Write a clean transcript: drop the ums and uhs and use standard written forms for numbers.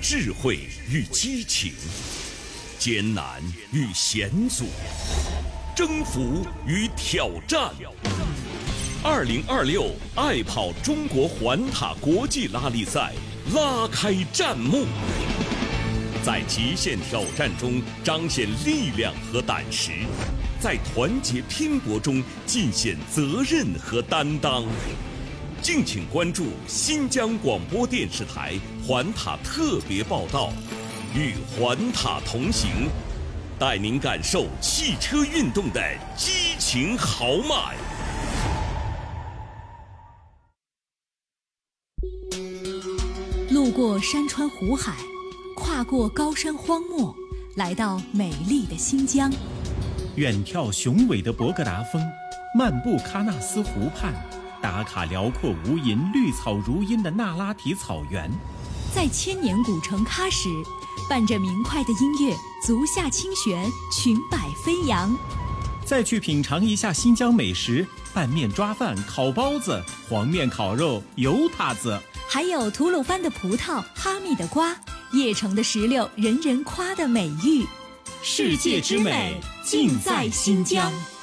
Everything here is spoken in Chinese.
智慧与激情，艰难与险阻，征服与挑战。2026爱跑中国环塔国际拉力赛拉开战幕，在极限挑战中彰显力量和胆识，在团结拼搏中尽显责任和担当。敬请关注新疆广播电视台环塔特别报道，与环塔同行，带您感受汽车运动的激情豪迈。 路过山川湖海，跨过高山荒漠，来到美丽的新疆。 远眺雄伟的博格达峰，漫步喀纳斯湖畔，打卡辽阔无垠、绿草如茵的那拉提草原。 在千年古城喀什，伴着明快的音乐，足下清泉，裙摆飞扬。 再去品尝一下新疆美食，拌面抓饭、烤包子、黄面烤肉、油塔子， 还有吐鲁番的葡萄、哈密的瓜、叶城的石榴，人人夸的美誉。 世界之美尽在新疆。